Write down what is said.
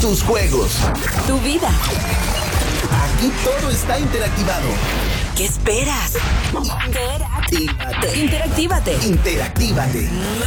tus juegos, tu vida. Aquí todo está interactivado. ¿Qué esperas? Interactívate. Interactívate.